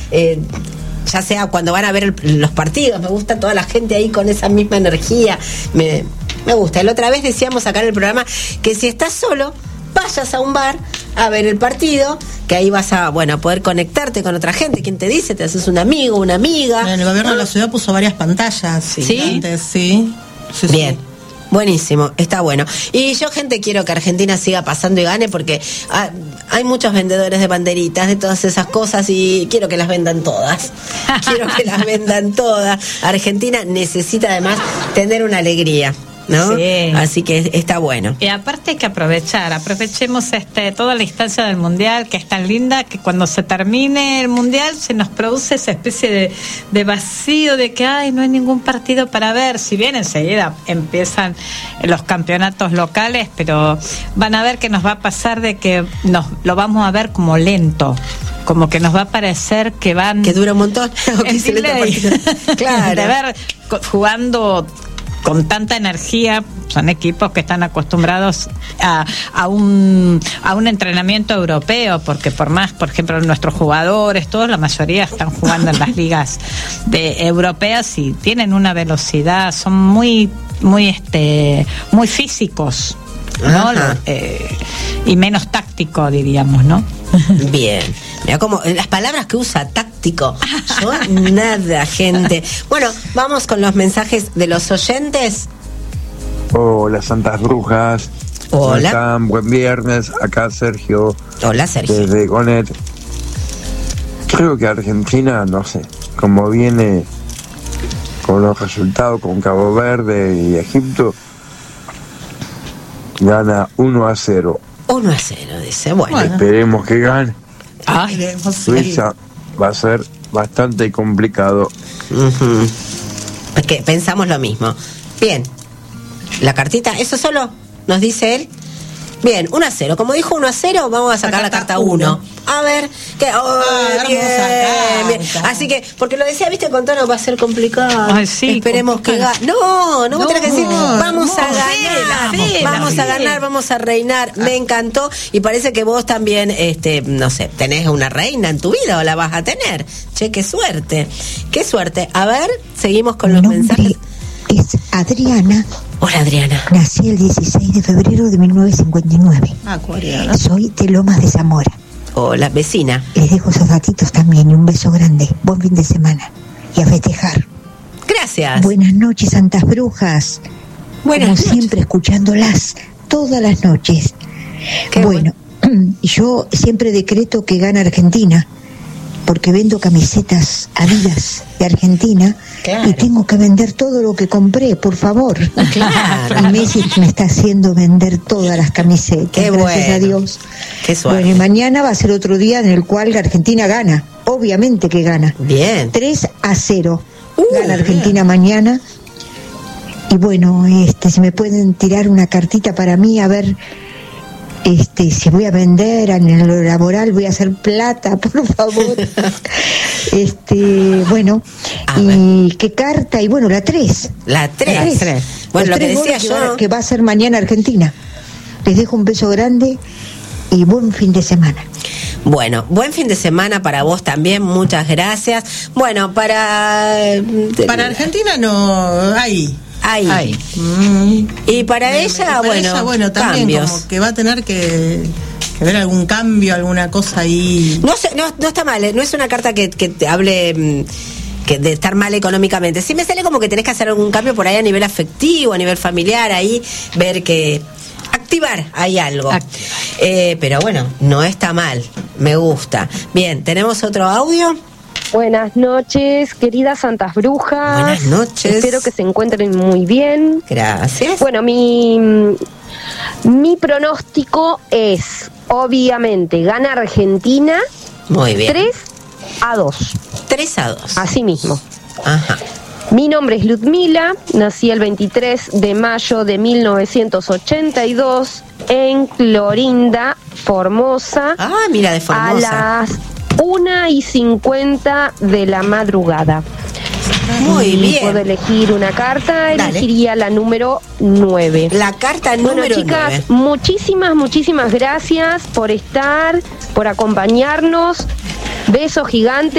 ya sea cuando van a ver los partidos, me gusta toda la gente ahí con esa misma energía, me gusta. La otra vez decíamos acá en el programa que si estás solo, vayas a un bar a ver el partido, que ahí vas a poder conectarte con otra gente. ¿Quién te dice? Te haces un amigo, una amiga. El gobierno de la ciudad puso varias pantallas. ¿Sí? Sí. Bien. Buenísimo, está bueno. Y yo, gente, quiero que Argentina siga pasando y gane, porque hay muchos vendedores de banderitas, de todas esas cosas, y quiero que las vendan todas. Argentina necesita además tener una alegría, ¿no? Sí. Así que está bueno. Y aparte hay que aprovechemos toda la instancia del Mundial, que es tan linda, que cuando se termine el Mundial se nos produce esa especie de vacío, de que no hay ningún partido para ver. Si bien enseguida empiezan los campeonatos locales, pero van a ver que nos va a pasar de que lo vamos a ver como lento, como que nos va a parecer que dura un montón. Claro. De ver jugando con tanta energía. Son equipos que están acostumbrados a un entrenamiento europeo, porque por ejemplo, nuestros jugadores, la mayoría están jugando en las ligas europeas y tienen una velocidad, son muy físicos, ¿no? Y menos táctico, diríamos, ¿no? Bien. Mira como las palabras que usa, táctico. Yo nada, gente. Bueno, vamos con los mensajes de los oyentes. Hola, Santas Brujas. Hola. ¿Cómo están? Buen viernes. Acá Sergio. Hola, Sergio. Desde Gonet. Creo que Argentina, no sé, como viene con los resultados con Cabo Verde y Egipto, gana 1-0. 1-0, dice. Bueno. Esperemos que gane. Suiza va a ser bastante complicado. Es que pensamos lo mismo. Bien. La cartita, ¿eso solo nos dice él? Bien, 1-0. Como dijo 1-0, vamos a sacar la carta 1. A ver, ¿qué? Bien. Así que, porque lo decía, viste, con tono va a ser complicado. Esperemos que gane. No, vos tenés que decir, vamos a ganar, vamos a reinar. Me encantó. Y parece que vos también, no sé, tenés una reina en tu vida o la vas a tener. Che, qué suerte. Qué suerte. A ver, seguimos con los mensajes. Es Adriana. Hola, Adriana. Nací el 16 de febrero de 1959. Acuariana. Soy de Lomas de Zamora. Hola, vecina. Les dejo esos datitos también y un beso grande. Buen fin de semana. Y a festejar. Gracias. Buenas noches, Santas Brujas. Buenas noches. Siempre escuchándolas todas las noches. Yo siempre decreto que gana Argentina, porque vendo camisetas Adidas de Argentina. Claro. Y tengo que vender todo lo que compré, por favor. Claro. Y Messi me está haciendo vender todas las camisetas. Qué gracias a Dios. Qué suerte. Bueno, y mañana va a ser otro día en el cual Argentina gana. Obviamente que gana. Bien. 3-0. Gana Argentina mañana. Y bueno, si me pueden tirar una cartita para mí, a ver si voy a vender en lo laboral, voy a hacer plata, por favor. Bueno, y qué carta, y bueno, la 3. La 3. Bueno, lo que decía yo, que va a ser mañana Argentina. Les dejo un beso grande y buen fin de semana. Bueno, buen fin de semana para vos también, muchas gracias. Bueno, para Argentina no hay. Y para ella, bueno, también cambios. Como que va a tener que ver algún cambio, alguna cosa ahí. No sé, no está mal, no es una carta que te hable de estar mal económicamente. Sí me sale como que tenés que hacer algún cambio por ahí a nivel afectivo, a nivel familiar, ahí ver que activar hay algo. Pero bueno, no está mal, me gusta. Bien, ¿tenemos otro audio? Buenas noches, queridas Santas Brujas. Buenas noches. Espero que se encuentren muy bien. Gracias. Bueno, mi pronóstico es, obviamente, gana Argentina. Muy bien. 3-2. 3-2. Así mismo. Ajá. Mi nombre es Ludmila, nací el 23 de mayo de 1982 en Clorinda, Formosa. Mira, de Formosa. A las 1:50 de la madrugada. Muy bien. Puedo elegir una carta, elegiría la número 9. La carta número 9. Bueno, chicas, muchísimas gracias por estar, por acompañarnos. Besos gigantes.